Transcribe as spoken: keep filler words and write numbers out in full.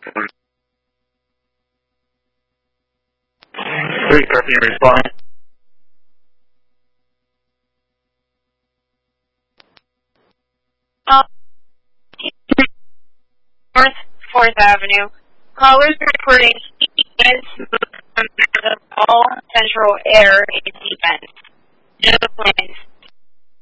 Three, can you respond? Um, North fourth Avenue. Callers reporting intense movement of all central air A C vents. No planes.